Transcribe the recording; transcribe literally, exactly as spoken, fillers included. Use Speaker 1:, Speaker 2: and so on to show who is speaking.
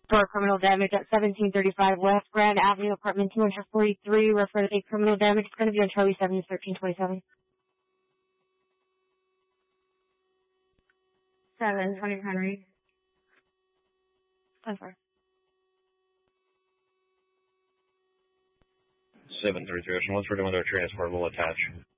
Speaker 1: for criminal damage at seventeen thirty-five West Grand Avenue, apartment two forty-three. Refer to the criminal damage. It's going to be on Charlie seven, thirteen twenty-seven. seven, twenty Henry. Oh, sorry.
Speaker 2: seven thirty-three. Once we're done with our transport, we'll attach.